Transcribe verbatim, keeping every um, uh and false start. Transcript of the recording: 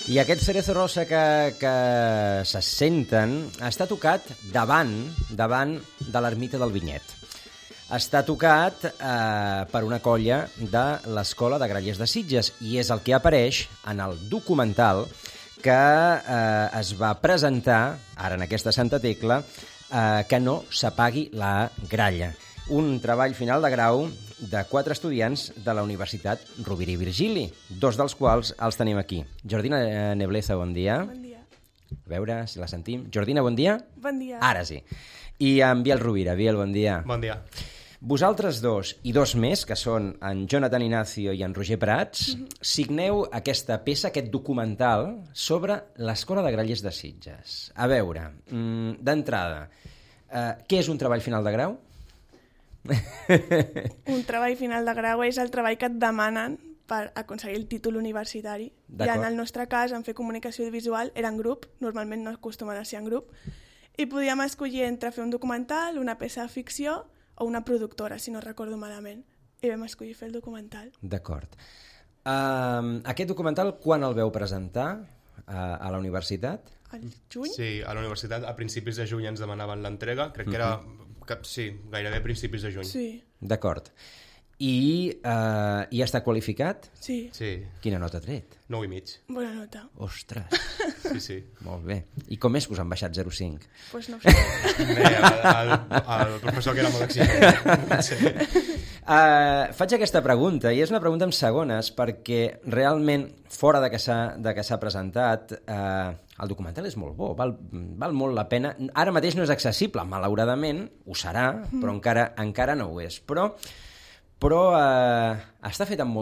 I aquest Cerezo Rosa que, que se senten està tocat davant, davant de l'ermita del Vinyet. Està tocat eh, per una colla de l'Escola de Grallers de Sitges i és el que apareix en el documental que eh, es va presentar, ara en aquesta Santa Tecla, eh, que no s'apagui la gralla. Un treball final de grau de quatre estudiants de la Universitat Rovira i Virgili, dos dels quals els tenim aquí. Jordina Nebleza, bon dia. Bon dia. A veure si la sentim. Jordina, bon dia. Bon dia. Ara sí. I en Biel Rovira. Biel, bon dia. Bon dia. Vosaltres dos i dos més, que són en Jonathan Ignacio i en Roger Prats, mm-hmm. signeu aquesta peça, aquest documental, sobre l'Escola de Grallers de Sitges. A veure, d'entrada, eh, què és un treball final de grau? Un treball final de grau és el treball que et demanen per aconseguir el títol universitari. I en el nostre cas, en fer comunicació audiovisual, era en grup, normalment no acostumen a ser en grup, i podíem escollir entre fer un documental, una peça de ficció o una productora, si no recordo malament. I vam escollir fer el documental. D'acord. Uh, aquest documental, quan el veu presentar uh, a la universitat? Al juny? Sí, a la universitat a principis de juny ens demanaven l'entrega, crec que era, que, sí, gairebé a principis de juny. Sí. D'acord. I uh, ja està qualificat? Sí. Sí. Quina nota ha tret? nou i mig. Bona nota. Ostres. Sí, sí. Molt bé. I com és que us han baixat zero coma cinc? Doncs pues no ho sé. Bé, el, el, el professor que era molt exigent. Sí. Uh, faig aquesta pregunta, i és una pregunta amb segones, perquè realment, fora de que s'ha presentat, uh, el documental és molt bo, val, val molt la pena. Ara mateix no és accessible, malauradament, ho serà, però encara, encara no ho és. Però, però uh, està fet amb molt